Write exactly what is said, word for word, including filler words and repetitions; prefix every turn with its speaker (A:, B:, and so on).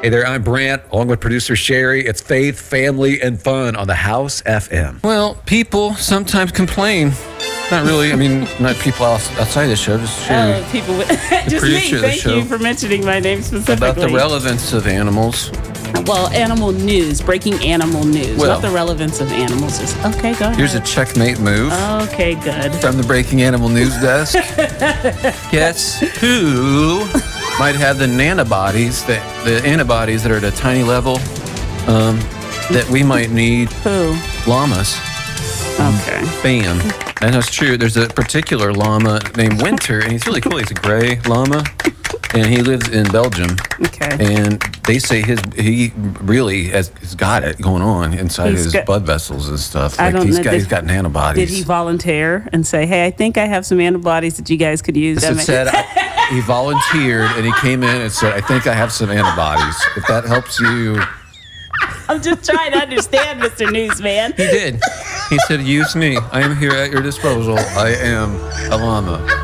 A: Hey there, I'm Brant, along with producer Sherry. It's faith, family, and fun on the House F M.
B: Well, people sometimes complain. Not really. I mean, not people outside the show. Just Sherry,
C: Oh, people, just me. Thank you for mentioning my name specifically.
B: About the relevance of animals.
C: Well, animal news, breaking animal news,
B: well,
C: not the relevance of animals. Is okay. Go ahead.
B: Here's a checkmate move.
C: Okay, good.
B: From the Breaking Animal News Desk. Guess who might have the nanobodies, the, the antibodies that are at a tiny level um, that we might need?
C: Who?
B: Llamas.
C: Okay.
B: Bam. And that's true. There's a particular llama named Winter, and he's really cool. He's a gray llama, and he lives in Belgium.
C: Okay.
B: And they say his he really has, has got it going on inside
C: He's
B: his
C: got,
B: blood vessels and stuff.
C: I
B: Like
C: don't
B: he's
C: know,
B: got
C: did,
B: he's got antibodies.
C: Did he volunteer and say, "Hey, I think I have some antibodies that you guys could use"?
B: It said I, he volunteered, and he came in and said, "I think I have some antibodies. If that helps you."
C: I'm just trying to understand, Mister Newsman.
B: He did. He said, "Use me. I am here at your disposal. I am a llama."